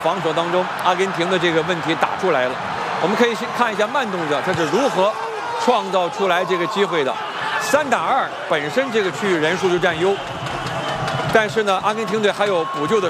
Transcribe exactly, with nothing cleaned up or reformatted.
防守当中，阿根廷的这个问题打出来了。我们可以先看一下慢动作，他是如何创造出来这个机会的。三打二，本身这个区域人数就占优，但是呢，阿根廷队还有补救的。